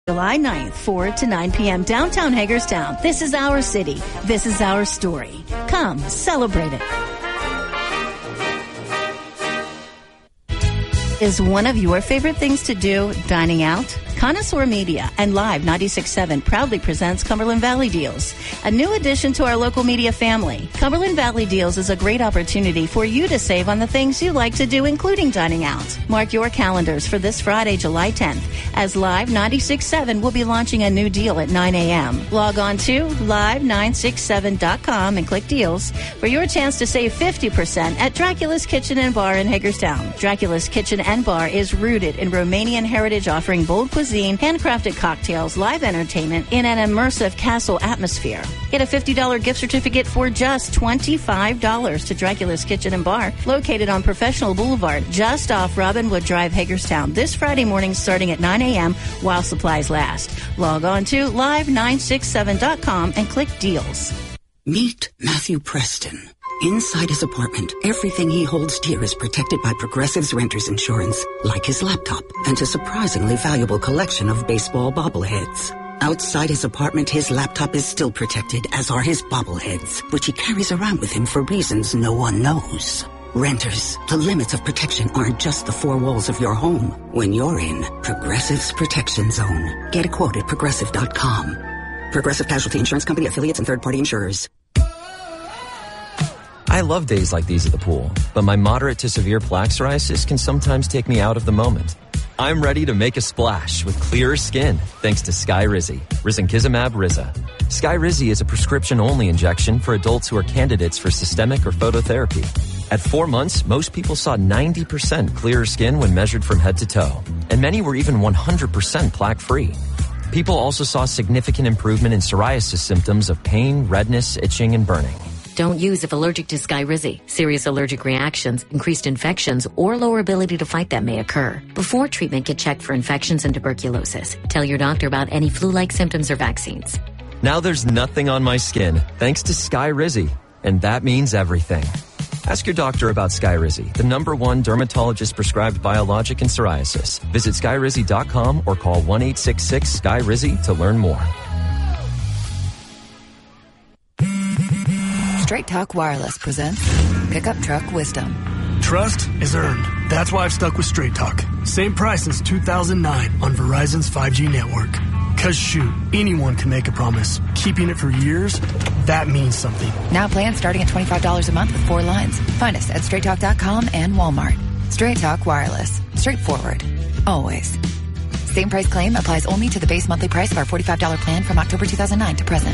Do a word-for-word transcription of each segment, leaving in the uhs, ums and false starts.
July ninth, four to nine p.m. downtown Hagerstown. This is our city. This is our story. Come, celebrate it. Is one of your favorite things to do dining out? Connoisseur Media and Live ninety-six point seven proudly presents Cumberland Valley Deals, a new addition to our local media family. Cumberland Valley Deals is a great opportunity for you to save on the things you like to do, including dining out. Mark your calendars for this Friday, July tenth, as Live ninety-six point seven will be launching a new deal at nine a.m. Log on to live nine six seven dot com and click Deals for your chance to save fifty percent at Dracula's Kitchen and Bar in Hagerstown. Dracula's Kitchen and Bar is rooted in Romanian heritage, offering bold cuisine, handcrafted cocktails, live entertainment in an immersive castle atmosphere. Get a fifty dollars gift certificate for just twenty-five dollars to Dracula's Kitchen and Bar, located on Professional Boulevard, just off Robinwood Drive, Hagerstown, this Friday morning starting at nine a.m. while supplies last. Log on to live nine six seven dot com and click Deals. Meet Matthew Preston. Inside his apartment, everything he holds dear is protected by Progressive's Renter's Insurance, like his laptop and a surprisingly valuable collection of baseball bobbleheads. Outside his apartment, his laptop is still protected, as are his bobbleheads, which he carries around with him for reasons no one knows. Renters, the limits of protection aren't just the four walls of your home. When you're in Progressive's Protection Zone, get a quote at progressive dot com. Progressive Casualty Insurance Company, affiliates, and third-party insurers. I love days like these at the pool, but my moderate to severe plaque psoriasis can sometimes take me out of the moment. I'm ready to make a splash with clearer skin thanks to Skyrizi, risankizumab Riza. Skyrizi is a prescription-only injection for adults who are candidates for systemic or phototherapy. At four months, most people saw ninety percent clearer skin when measured from head to toe, and many were even one hundred percent plaque-free. People also saw significant improvement in psoriasis symptoms of pain, redness, itching, and burning. Don't use if allergic to Skyrizi. Serious allergic reactions, increased infections, or lower ability to fight them may occur. Before treatment, get checked for infections and tuberculosis. Tell your doctor about any flu-like symptoms or vaccines. Now there's nothing on my skin thanks to Skyrizi, and that means everything. Ask your doctor about Skyrizi, the number one dermatologist-prescribed biologic in psoriasis. Visit skyrizi dot com or call one eight six six S K Y R I Z Y to learn more. Straight Talk Wireless presents Pickup Truck Wisdom. Trust is earned. That's why I've stuck with Straight Talk. Same price since two thousand nine on Verizon's five G network. Cause shoot, anyone can make a promise. Keeping it for years, that means something. Now plans starting at twenty-five dollars a month with four lines. Find us at straight talk dot com and Walmart. Straight Talk Wireless. Straightforward. Always. Same price claim applies only to the base monthly price of our forty-five dollars plan from October two thousand nine to present.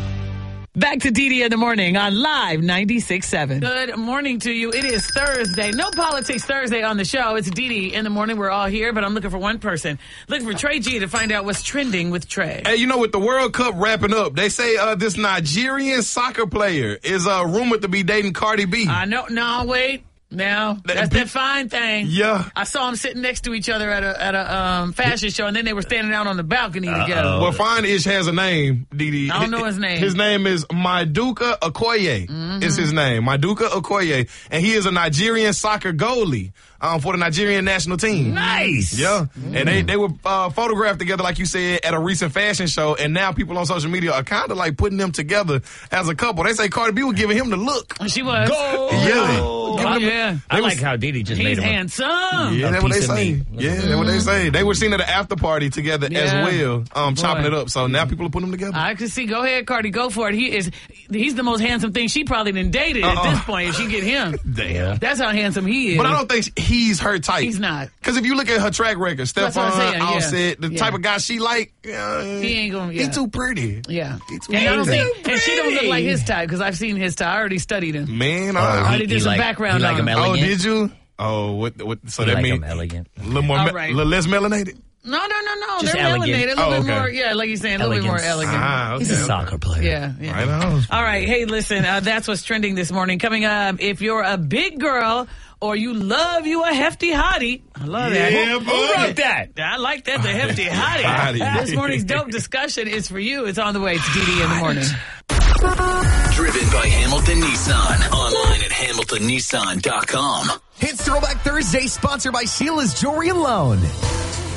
Back to D D in the morning on Live ninety-six point seven. Good morning to you. It is Thursday. No Politics Thursday on the show. It's D D in the morning. We're all here, but I'm looking for one person. Looking for Trey G to find out what's trending with Trey. Hey, you know, with the World Cup wrapping up, they say uh, this Nigerian soccer player is uh, rumored to be dating Cardi B. I know. No, wait. Now, that's that fine thing. Yeah. I saw them sitting next to each other at a at a um, fashion show, and then they were standing out on the balcony Uh-oh. together. Well, Fine-ish has a name, Didi. I don't know his name. His name is Maduka Okoye. Mm-hmm. Is his name. Maduka Okoye. And he is a Nigerian soccer goalie um, for the Nigerian national team. Nice. Yeah. Mm. And they, they were uh, photographed together, like you said, at a recent fashion show, and now people on social media are kind of like putting them together as a couple. They say Cardi B was giving him the look. She was. Go! Yeah. Oh, oh, yeah. I was, like how Didi just he's made him handsome. Yeah, that's what they say. Meat. Yeah, that's what they say. They were seen at an after party together yeah. as well, um, Boy. chopping it up. So now people are putting them together. I can see. Go ahead, Cardi. Go for it. He is. He's the most handsome thing she probably done dated uh-uh. at this point. If she get him, damn. That's how handsome he is. But I don't think he's her type. He's not. Because if you look at her track record, Stefan, Offset, yeah. the yeah. type of guy she like, uh, he ain't gonna. Yeah. He too pretty. Yeah. He too and I don't pretty. think, and she don't look like his type because I've seen his type. I already studied him. Man, uh, I uh, already did some like, background like on him. him. Oh, did you? Oh, what? What? So he that like means elegant. A little more, right. a little less melanated. No, no, no, no. Just They're elegant. melanated. A little Oh, bit okay. more, yeah, like you're saying, a little bit more elegant. Ah, okay. He's a soccer player. Yeah, yeah. Right on. All right. Hey, listen, uh, that's what's trending this morning. Coming up, if you're a big girl or you love you a hefty hottie. I love that. Yeah, Who, boy. who wrote that? I like that, the hefty hottie. Hottie. This morning's dope discussion is for you. It's on the way. It's D D in the morning. Driven by Hamilton Nissan. Online at hamilton nissan dot com. It's Throwback Thursday, sponsored by Sheila's Jewelry and Loan.